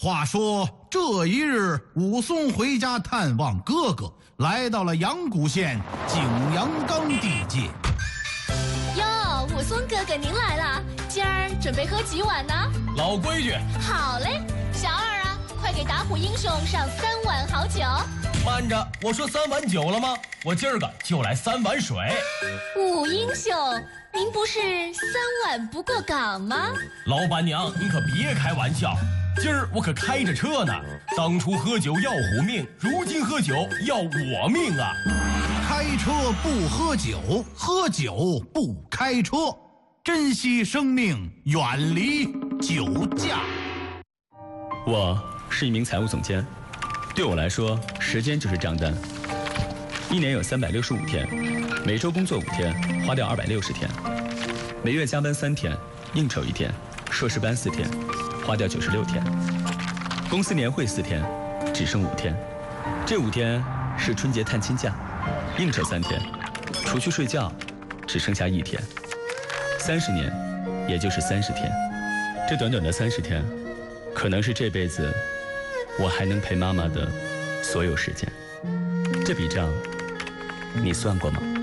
话说这一日，武松回家探望哥哥，来到了阳谷县景阳冈地界。 哟，武松哥哥您来了，今儿准备喝几碗呢？ 老规矩。 好嘞，小二啊，快给打虎英雄上3碗好酒。 慢着，我说3碗酒了吗？我今儿个就来3碗水。 武英雄，您不是3碗不过岗吗？ 老板娘，您可别开玩笑，今儿我可开着车呢。当初喝酒要虎命，如今喝酒要我命啊！ 开车不喝酒，喝酒不开车，珍惜生命，远离酒驾。 我是一名财务总监，对我来说，时间就是账单。1年有365天，每周工作5天，花掉260天；每月加班3天，应酬1天，硕士班4天，花掉96天；公司年会4天，只剩5天。这5天是春节探亲假，应酬3天，除去睡觉，只剩下1天。30年，也就是30天。这短短的30天，可能是这辈子我还能陪妈妈的所有时间。这笔账，你算过吗？